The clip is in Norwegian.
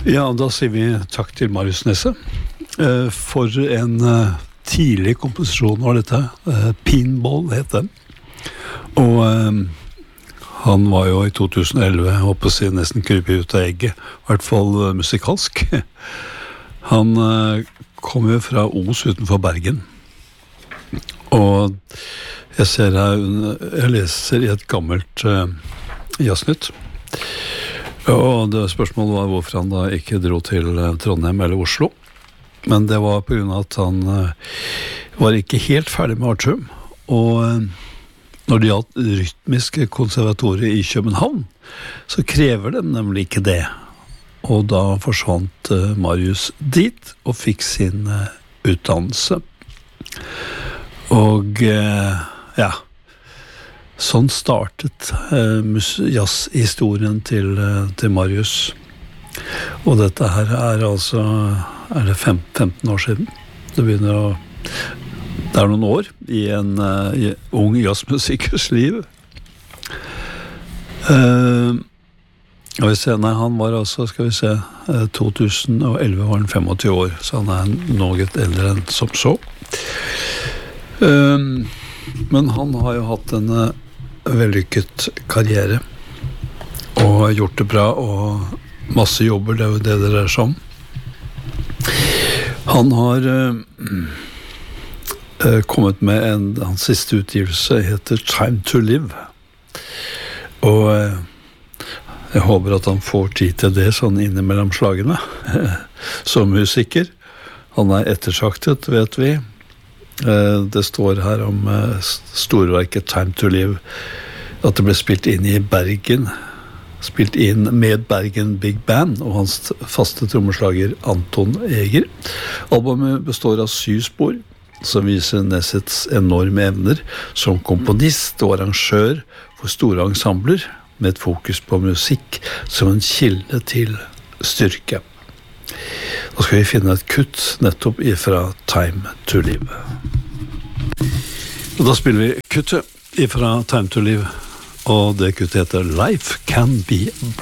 Ja, da sier vi takk til Marius Nesse for en tidlig komposisjon var dette. Pinball het den. Og han var jo i 2011, jeg håper å si nesten krypet ut av egget, i hvert fall musikalsk. Han kom jo fra Os utenfor Bergen. Og jeg ser her, jeg leser i et gammelt jazznytt. Og det spørsmålet var hvorfor han da ikke dro til Trondheim eller Oslo. Men det var på grunn av at han var ikke helt ferdig med artium. Og når det gjaldt rytmiske konservatorier i København, så krever de nemlig ikke det. Og da forsvant Marius dit og fikk sin utdannelse. Og ja, sånn startet jazzhistorien til Marius. Og dette her altså, det 15 år siden? Det er noen år i en ung jazzmusikers liv. Og han var altså, skal vi se, 2011 var han 25 år, så han er noe eldre enn som så. Men han har jo hatt en vellykket karriere, og gjort det bra, og masse jobber, det er jo det dreier seg om. Han har kommet med hans siste utgivelse, heter Time to Live. Og jeg håper at han får tid til det sånn innimellom slagene, som musiker. Han er ettersaktet, vet vi. Det står her om storverket Time to Live, at det ble spilt inn i Bergen, spilt inn med Bergen Big Band og hans faste trommeslager Anton Eger. Albumet består av 7 spor, som viser Nessets enorme evner som komponist og arrangør for store ensembler, med et fokus på musikk som en kilde til styrke. Nå skal vi finne et kutt nettopp ifra Time to Live. Og da spiller vi kuttet ifra Time to Live, og det kuttet heter Life Can Be